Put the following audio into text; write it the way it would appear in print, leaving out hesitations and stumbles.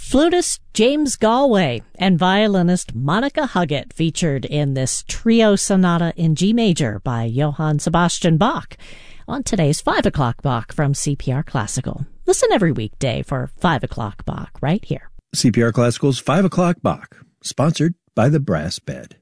Flutist James Galway and violinist Monica Huggett featured in this trio sonata in G major by Johann Sebastian Bach on today's 5 o'clock Bach from CPR Classical. Listen every weekday for 5 o'clock Bach right here. CPR Classical's 5 o'clock Bach, sponsored by the Brass Bed.